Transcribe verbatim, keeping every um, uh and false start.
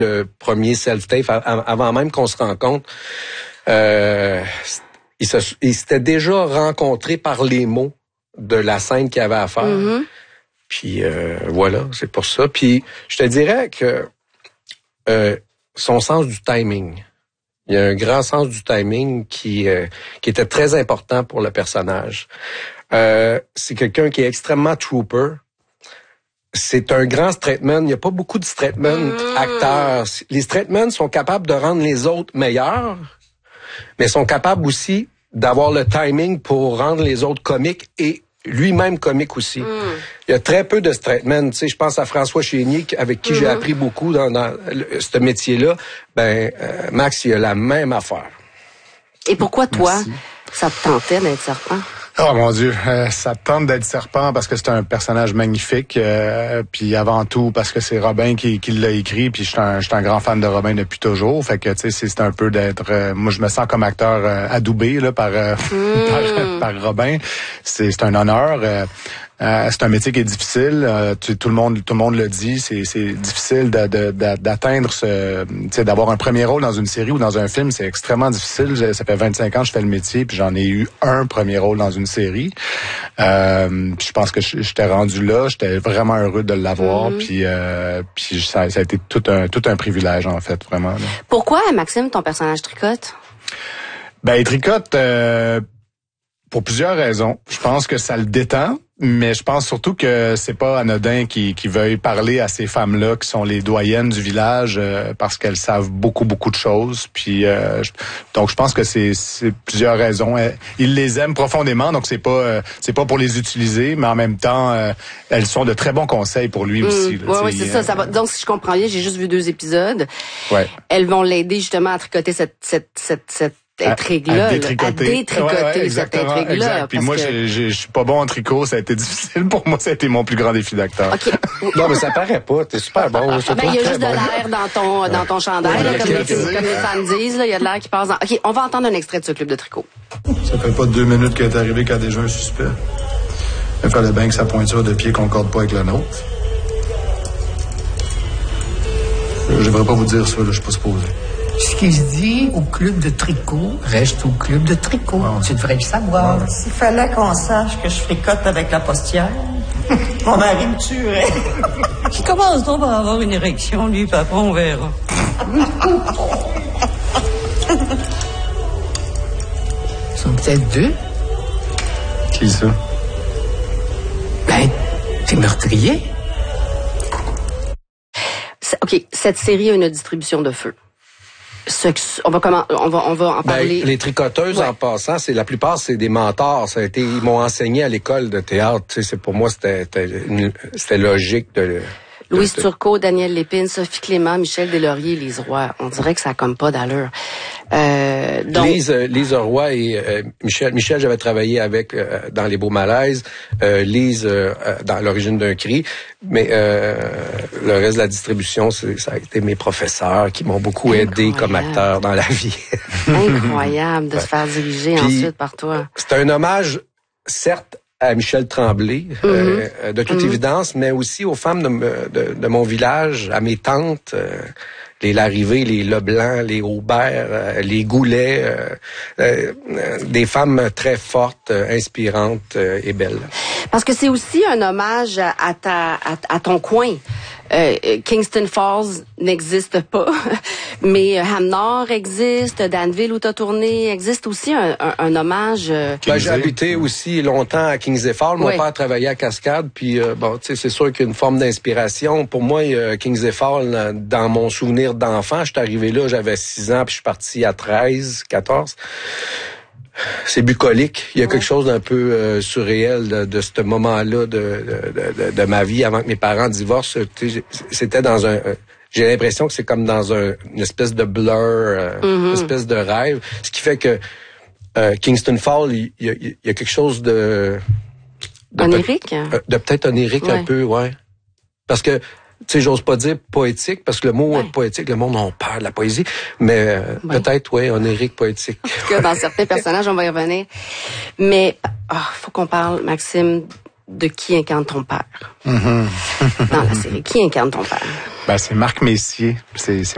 le premier self-tape, avant même qu'on se rencontre, euh, il, se, il s'était déjà rencontré par les mots de la scène qu'il avait à faire. Mm-hmm. Puis euh, voilà, c'est pour ça. Puis je te dirais que euh, son sens du timing, il y a un grand sens du timing qui euh, qui était très important pour le personnage. Euh, c'est quelqu'un qui est extrêmement trooper. C'est un grand straightman. Il n'y a pas beaucoup de straightmen mmh. acteurs. Les straightmen sont capables de rendre les autres meilleurs, mais sont capables aussi d'avoir le timing pour rendre les autres comiques et lui-même comique aussi. Mmh. Il y a très peu de straightmen. Tu sais, je pense à François Chénier, avec qui mmh. j'ai appris beaucoup dans, dans le, ce métier-là. Ben, euh, Max, il a la même affaire. Et pourquoi toi, Merci. ça te tentait d'être serpent? Oh mon Dieu, euh, ça tente d'être serpent parce que c'est un personnage magnifique, euh, puis avant tout parce que c'est Robin qui, qui l'a écrit, puis je suis un, un grand fan de Robin depuis toujours, fait que tu sais c'est un peu d'être, euh, moi je me sens comme acteur euh, adoubé là par, euh, mm. par par Robin, c'est c'est un honneur. Euh, Euh, c'est un métier qui est difficile. Euh, tu, tout le monde, tout le monde le dit. C'est, c'est difficile de, de, de, d'atteindre ce, tu sais, d'avoir un premier rôle dans une série ou dans un film. C'est extrêmement difficile. Ça fait vingt-cinq ans que je fais le métier, puis j'en ai eu un premier rôle dans une série. Euh, je pense que j'étais rendu là. J'étais vraiment heureux de l'avoir. Mm-hmm. Puis, euh, puis ça, ça a été tout un, tout un privilège en fait, vraiment. Là. Pourquoi, Maxime, ton personnage tricote? Ben, il tricote euh, pour plusieurs raisons. Je pense que ça le détend. Mais je pense surtout que c'est pas anodin qui, qui veuille parler à ces femmes-là qui sont les doyennes du village euh, parce qu'elles savent beaucoup, beaucoup de choses. Puis euh, je, donc je pense que c'est, c'est plusieurs raisons. Il les aime profondément, donc c'est pas euh, c'est pas pour les utiliser, mais en même temps, euh, elles sont de très bons conseils pour lui mmh, aussi. Oui, ouais, c'est euh, ça, ça va. Donc si je comprends bien, j'ai juste vu deux épisodes. Ouais. Elles vont l'aider justement à tricoter cette cette cette cette intrigue-là, à détricoter, à détricoter ouais, ouais, cette intrigue-là. Exact. Puis moi, que... je suis pas bon en tricot, ça a été difficile pour moi, ça a été mon plus grand défi d'acteur. Okay. Non, mais ça paraît pas, t'es super bon. Ben, il y a juste de l'air dans ton, dans ton chandail, ouais, là, comme, les, comme les fans disent, là, il y a de l'air qui passe dans... OK, on va entendre un extrait de ce club de tricot. Ça fait pas deux minutes qu'elle est arrivée qu'il y a déjà un suspect. Il fallait bien que sa pointure de pied concorde pas avec la nôtre. J'aimerais pas vous dire ça, là, je suis pas supposé. Ce qui se dit au club de tricot reste au club de tricot. Wow. Tu devrais le savoir. Wow. S'il fallait qu'on sache que je fricote avec la postière, mon mari me tuerait. Qui commence donc par avoir une érection, lui, puis après on verra. Ils sont peut-être deux. Qui ça? Ben, t'es meurtrier. OK, cette série a une distribution de feu. Ce, on va comment on va on va en parler. Ben, les tricoteuses ouais. en passant, c'est la plupart c'est des mentors. Ça a été ils m'ont enseigné à l'école de théâtre. Tu sais, c'est pour moi c'était c'était, c'était logique de. Louise Turcot, Daniel Lépine, Sophie Clément, Michel Deslauriers, Lise Roy. On dirait que ça a comme pas d'allure. Euh, donc... Lise, Lise Roy et euh, Michel. Michel, j'avais travaillé avec euh, dans Les Beaux Malaises. Euh, Lise euh, dans L'origine d'un cri. Mais euh, le reste de la distribution, c'est, ça a été mes professeurs qui m'ont beaucoup Incroyable. aidé comme acteur dans la vie. Incroyable de se faire diriger Puis, ensuite par toi. C'est un hommage, certes, à Michel Tremblay, mm-hmm. euh, de toute mm-hmm. évidence, mais aussi aux femmes de, de, de mon village, à mes tantes, euh, les Larrivée, les Leblanc, les Aubert, euh, les Goulet, euh, euh, des femmes très fortes, euh, inspirantes euh, et belles. Parce que c'est aussi un hommage à, à, ta, à, à ton coin. Euh, Kingston Falls n'existe pas, mais Ham Nord existe, Danville où t'as tourné existe aussi un, un, un hommage. Euh... Ben, j'ai habité aussi longtemps à Kingsley Falls. Mon oui. père travaillait à Cascade, puis euh, bon, tu sais, c'est sûr qu'il y a une forme d'inspiration. Pour moi, euh, Kingsley Falls, dans mon souvenir d'enfant, je suis arrivé là, j'avais six ans, puis je suis parti à treize, quatorze. C'est bucolique. Il y a ouais. quelque chose d'un peu euh, surréel de, de ce moment-là de, de, de, de ma vie avant que mes parents divorcent. C'était dans un... J'ai l'impression que c'est comme dans un, une espèce de blur, euh, mm-hmm. une espèce de rêve. Ce qui fait que euh, Kingston Falls, il y, il y a quelque chose de... de onirique? Peut, de peut-être onirique ouais. un peu, ouais. Parce que tu sais, j'ose pas dire poétique, parce que le mot ouais. poétique, le monde a peur de la poésie, mais euh, ouais. peut-être, oui, onirique, poétique. En tout cas, dans certains personnages, on va y revenir. Mais, il oh, faut qu'on parle, Maxime, de qui incarne ton père. Mm-hmm. Dans la série, qui incarne ton père? Ben, c'est Marc Messier. C'est, c'est